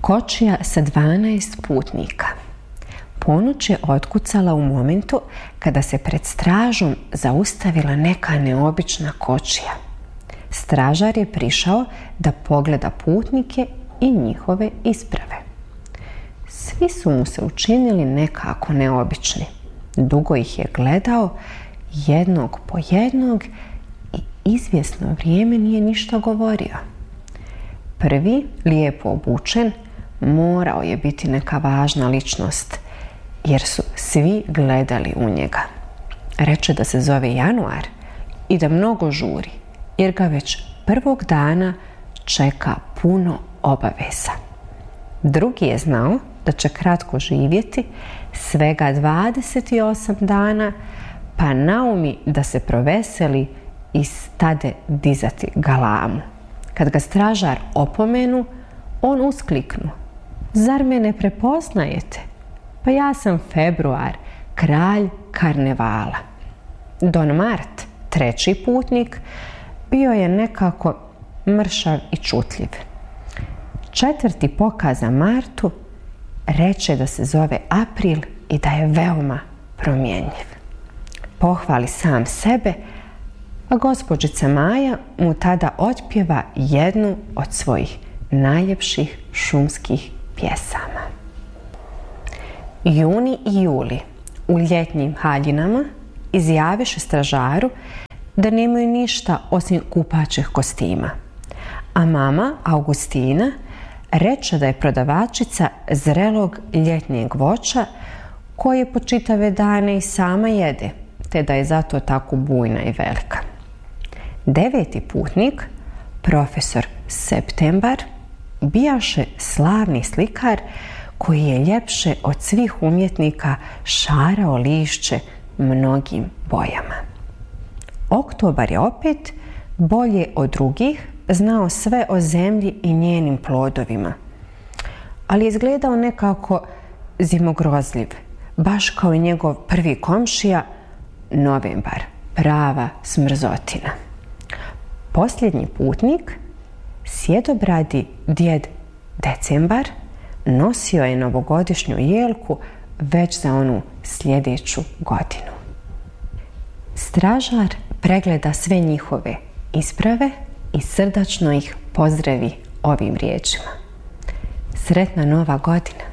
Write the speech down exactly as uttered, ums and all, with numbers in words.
Kočija sa dvanaest putnika. Ponoć je otkucala u momentu kada se pred stražom zaustavila neka neobična kočija. Stražar je prišao da pogleda putnike i njihove isprave. Svi su mu se učinili nekako neobični. Dugo ih je gledao, jednog po jednog, i izvjesno vrijeme nije ništa govorio. Prvi, lijepo obučen, morao je biti neka važna ličnost, jer su svi gledali u njega. Reče da se zove Januar i da mnogo žuri, jer ga već prvog dana čeka puno obaveza. Drugi je znao da će kratko živjeti, svega dvadeset osam dana, pa naumi da se proveseli i stade dizati galamu. Kad ga stražar opomenu, on uskliknu: "Zar me ne prepoznajete? Pa ja sam Februar, kralj karnevala." Don Mart, treći putnik, bio je nekako mršav i čutljiv. Četvrti pokaza Martu, reče da se zove April i da je veoma promjenjiv. Pohvali sam sebe, a gospođica Maja mu tada otpjeva jednu od svojih najljepših šumskih pjesama. Juni i juli u ljetnjim haljinama izjaviše stražaru da nemaju ništa osim kupaćih kostima, a mama Augustina reče da je prodavačica zrelog ljetnjeg voća koje po čitave dane i sama jede, te da je zato tako bujna i velika. Deveti putnik, profesor Septembar, bijaše slavni slikar koji je ljepše od svih umjetnika šarao lišće mnogim bojama. Oktobar je opet, bolje od drugih, znao sve o zemlji i njenim plodovima, ali je izgledao nekako zimogrozljiv, baš kao i njegov prvi komšija Novembar, prava smrzotina. Posljednji putnik, sjedobradi djed Decembar, nosio je novogodišnju jelku već za onu sljedeću godinu. Stražar pregleda sve njihove isprave i srdačno ih pozdravi ovim riječima: "Sretna nova godina!"